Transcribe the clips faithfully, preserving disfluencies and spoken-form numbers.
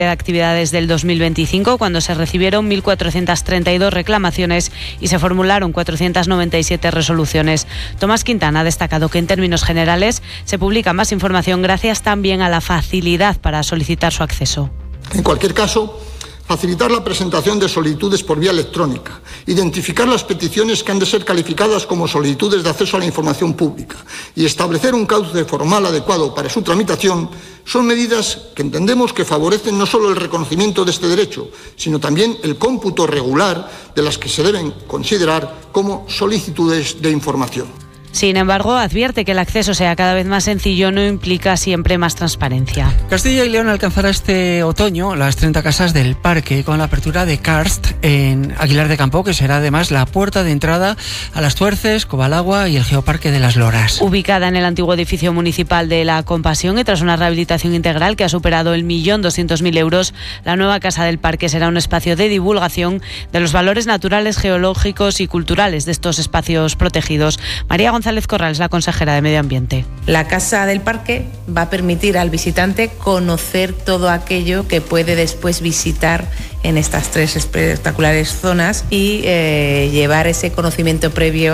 de actividades del dos mil veinticinco, cuando se recibieron mil cuatrocientas treinta y dos reclamaciones y se formularon cuatrocientas noventa y siete resoluciones. Tomás Quintana ha destacado que en términos generales se publica más información gracias también a la facilidad para solicitar su acceso. En cualquier caso, facilitar la presentación de solicitudes por vía electrónica, identificar las peticiones que han de ser calificadas como solicitudes de acceso a la información pública y establecer un cauce formal adecuado para su tramitación son medidas que entendemos que favorecen no solo el reconocimiento de este derecho, sino también el cómputo regular de las que se deben considerar como solicitudes de información. Sin embargo, advierte que el acceso sea cada vez más sencillo no implica siempre más transparencia. Castilla y León alcanzará este otoño las treinta casas del parque con la apertura de Karst en Aguilar de Campo, que será además la puerta de entrada a Las Tuerces, Cobalagua y el Geoparque de las Loras. Ubicada en el antiguo edificio municipal de La Compasión y tras una rehabilitación integral que ha superado el millón doscientos mil euros, la nueva casa del parque será un espacio de divulgación de los valores naturales, geológicos y culturales de estos espacios protegidos. María González Corrales, la consejera de Medio Ambiente. La Casa del Parque va a permitir al visitante conocer todo aquello que puede después visitar en estas tres espectaculares zonas y eh, llevar ese conocimiento previo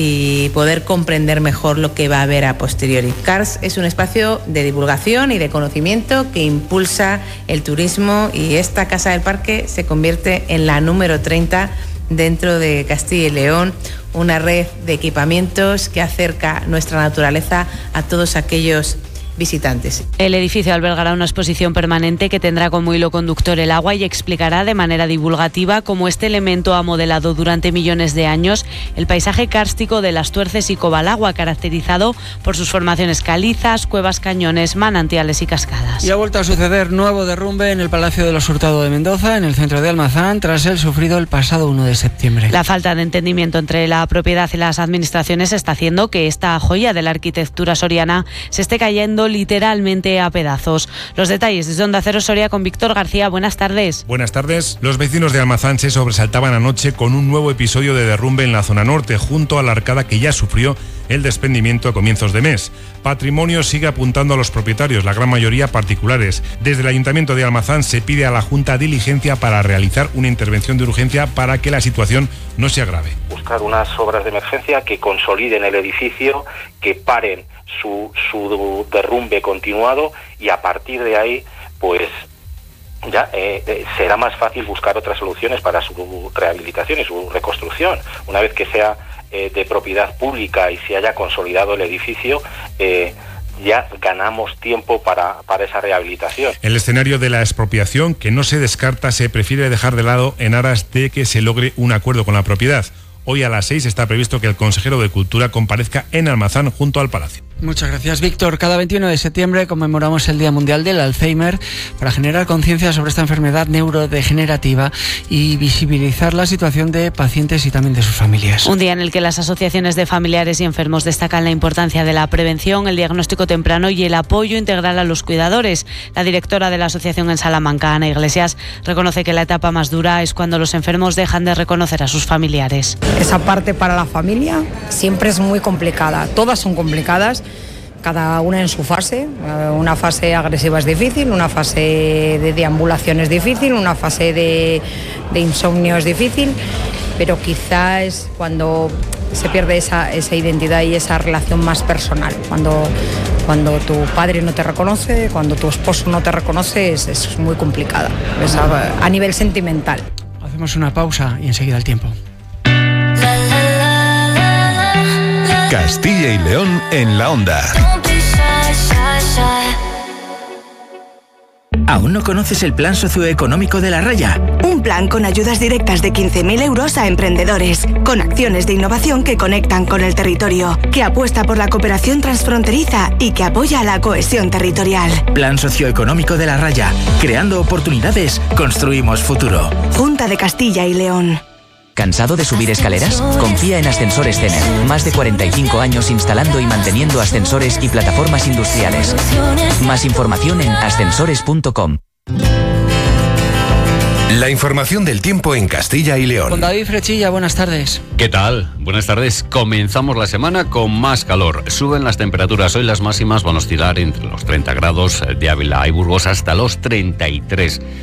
y poder comprender mejor lo que va a haber a posteriori. Cars es un espacio de divulgación y de conocimiento que impulsa el turismo y esta Casa del Parque se convierte en la número treinta dentro de Castilla y León, una red de equipamientos que acerca nuestra naturaleza a todos aquellos visitantes. El edificio albergará una exposición permanente que tendrá como hilo conductor el agua y explicará de manera divulgativa cómo este elemento ha modelado durante millones de años el paisaje kárstico de Las Tuerces y Cobalagua, caracterizado por sus formaciones calizas, cuevas, cañones, manantiales y cascadas. Y ha vuelto a suceder nuevo derrumbe en el Palacio de los Hurtado de Mendoza, en el centro de Almazán, tras el sufrido el pasado uno de septiembre. La falta de entendimiento entre la propiedad y las administraciones está haciendo que esta joya de la arquitectura soriana se esté cayendo literalmente a pedazos. Los detalles desde Onda Cero Soria con Víctor García. Buenas tardes. Buenas tardes. Los vecinos de Almazán se sobresaltaban anoche con un nuevo episodio de derrumbe en la zona norte, junto a la arcada que ya sufrió el desprendimiento a comienzos de mes. Patrimonio sigue apuntando a los propietarios, la gran mayoría particulares. Desde el Ayuntamiento de Almazán se pide a la Junta diligencia para realizar una intervención de urgencia para que la situación no se agrave. Buscar unas obras de emergencia que consoliden el edificio, que paren su, su derrumbe continuado y a partir de ahí, pues ya eh, eh, será más fácil buscar otras soluciones para su rehabilitación y su reconstrucción. Una vez que sea eh, de propiedad pública y se haya consolidado el edificio, eh, ya ganamos tiempo para, para esa rehabilitación. El escenario de la expropiación, que no se descarta, se prefiere dejar de lado en aras de que se logre un acuerdo con la propiedad. Hoy a las seis está previsto que el consejero de Cultura comparezca en Almazán junto al Palacio. Muchas gracias, Víctor. Cada veintiuno de septiembre conmemoramos el Día Mundial del Alzheimer para generar conciencia sobre esta enfermedad neurodegenerativa y visibilizar la situación de pacientes y también de sus familias. Un día en el que las asociaciones de familiares y enfermos destacan la importancia de la prevención, el diagnóstico temprano y el apoyo integral a los cuidadores. La directora de la asociación en Salamanca, Ana Iglesias, reconoce que la etapa más dura es cuando los enfermos dejan de reconocer a sus familiares. Esa parte para la familia siempre es muy complicada. Todas son complicadas, cada una en su fase. Una fase agresiva es difícil, una fase de deambulación es difícil, una fase de, de insomnio es difícil, pero quizá es cuando se pierde esa, esa identidad y esa relación más personal. Cuando, cuando tu padre no te reconoce, cuando tu esposo no te reconoce, es, es muy complicada, es a, a nivel sentimental. Hacemos una pausa y enseguida el tiempo. Castilla y León en la Onda. ¿Aún no conoces el plan socioeconómico de La Raya? Un plan con ayudas directas de quince mil euros a emprendedores, con acciones de innovación que conectan con el territorio, que apuesta por la cooperación transfronteriza y que apoya la cohesión territorial. Plan socioeconómico de La Raya. Creando oportunidades, construimos futuro. Junta de Castilla y León. ¿Cansado de subir escaleras? Confía en Ascensores Cener. Más de cuarenta y cinco años instalando y manteniendo ascensores y plataformas industriales. Más información en ascensores punto com. La información del tiempo en Castilla y León. Con David Frechilla, buenas tardes. ¿Qué tal? Buenas tardes. Comenzamos la semana con más calor. Suben las temperaturas. Hoy las máximas van a oscilar entre los treinta grados de Ávila y Burgos hasta los treinta y tres